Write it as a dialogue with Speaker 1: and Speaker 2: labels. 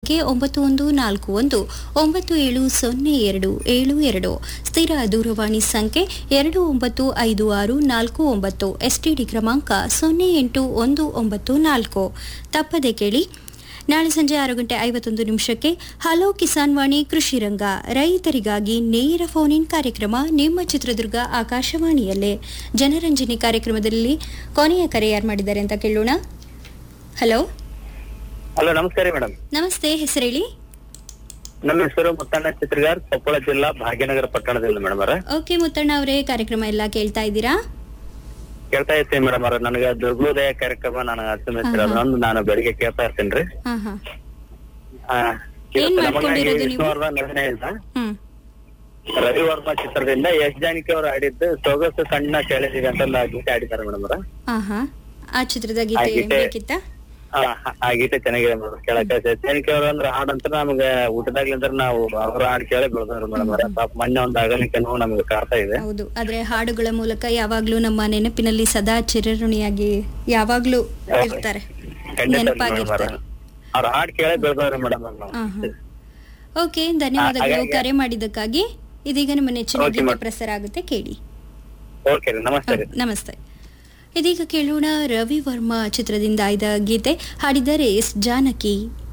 Speaker 1: ಸಂಖ್ಯೆ 9141970272 ಸ್ಥಿರ ದೂರವಾಣಿ ಸಂಖ್ಯೆ 295649 ಎಸ್ಟಿಡಿ ಕ್ರಮಾಂಕ 08194. ತಪ್ಪದೆ ಕೇಳಿ. ನಾಳೆ ಸಂಜೆ 6:51 ಹಲೋ ಕಿಸಾನ್ ವಾಣಿ ಕೃಷಿ ರಂಗ ರೈತರಿಗಾಗಿ ನೇರ ಫೋನ್ ಇನ್ ಕಾರ್ಯಕ್ರಮ ನಿಮ್ಮ ಚಿತ್ರದುರ್ಗ ಆಕಾಶವಾಣಿಯಲ್ಲೇ. ಜನರಂಜನಿ ಕಾರ್ಯಕ್ರಮದಲ್ಲಿ ಕೊನೆಯ ಕರೆ ಯಾರು ಮಾಡಿದ್ದಾರೆ ಅಂತ ಕೇಳೋಣ. ಹಲೋ
Speaker 2: ಹಲೋ, ನಮಸ್ಕಾರ ಮೇಡಮ್.
Speaker 1: ನಮಸ್ತೆ, ಹೆಸರು ಹೇಳಿ.
Speaker 2: ನಮ್ಮ ಹೆಸರು ಮುತ್ತಣ್ಣ ಚಿತ್ರಗಾರ್, ಕೊಪ್ಪಳ ಜಿಲ್ಲಾ ಭಾಗ್ಯನಗರ ಪಟ್ಟಣದಿಂದ ಮೇಡಮ್ ಅವರ.
Speaker 1: ಓಕೆ ಮುತ್ತಣ್ಣ ಅವರೇ, ಕಾರ್ಯಕ್ರಮ ಎಲ್ಲ ಕೇಳ್ತಾ ಇದ್ದೀರಾ?
Speaker 2: ಕೇಳ್ತಾ ಇರ್ತೀನಿ ಮೇಡಮ್ ಅವ್ರ. ನನಗೆ ದುರ್ಗೋದಯ ಕಾರ್ಯಕ್ರಮ ನನಗೆ ಅದೊಂದು ನಾನು ಬೆಳಿಗ್ಗೆ ಕೇಳ್ತಾ ಇರ್ತೀನಿ ರೀ. ರವಿವರ್ಮ ಚಿತ್ರದಿಂದ ಎಸ್ ಜಾನಕಿ ಅವರು ಆಡಿದ್ದು ಸೊಗಸು ಸಣ್ಣ ಕೇಳಿದೀವಿ ಅಂತ ಗೀತೆ ಆಡಿದ್ದಾರೆ ಮೇಡಮ್ ಅವರ.
Speaker 1: ಆ ಚಿತ್ರದ ಗೀತೆ ಬೇಕಿತ್ತ?
Speaker 2: ಆ ಗೀತೆ ಚೆನ್ನಾಗಿದೆ ಮೇಡಮ್ ಕೇಳಕ್ಕೆ. ಜಾನಕಿ ಅವ್ರ ಅಂದ್ರೆ ಹಾಡಂತ ನಮ್ಗೆ ಊಟದಾಗ್ಲಿಂದ ನಾವು ಅವ್ರ ಹಾಡು ಕೇಳಿ ಬೆಳೆದ್ರು ಮೇಡಮ್ ಅವರ. ಪಾಪ ಮೊನ್ನೆ ಒಂದು ಅಗಲಿಕೆ ನೋವು ನಮ್ಗೆ ಕಾಡ್ತಾ ಇದೆ.
Speaker 1: ಹೌದು, ಆದ್ರೆ ಹಾಡುಗಳ ಮೂಲಕ ಯಾವಾಗ್ಲೂ ನಮ್ಮ ನೆನಪಿನಲ್ಲಿ ಸದಾ ಚಿರಋಣಿಯಾಗಿ ಯಾವಾಗ್ಲೂ ಇರ್ತಾರೆ, ನೆನಪಾಗಿರ್ತಾರೆ.
Speaker 2: ಅವ್ರ ಹಾಡು ಕೇಳಿ ಬೆಳೆದವ್ರೆ ಮೇಡಮ್.
Speaker 1: ಓಕೆ, ಧನ್ಯವಾದಗಳು ಕರೆ ಮಾಡಿದ್ದಕ್ಕಾಗಿ. ಇದೀಗ ನಿಮ್ಮ ನೆಚ್ಚಿನ ಗೀತೆ ಪ್ರಸಾರ ಆಗುತ್ತೆ, ಕೇಳಿ.
Speaker 2: ಓಕೆ, ನಮಸ್ತೆ.
Speaker 1: ನಮಸ್ತೆ. ಇದೀಗ ಕೇಳೋಣ ರವಿವರ್ಮ ಚಿತ್ರದಿಂದ ಆಯ್ದ ಗೀತೆ. ಹಾಡಿದ್ದಾರೆ ಎಸ್ ಜಾನಕಿ.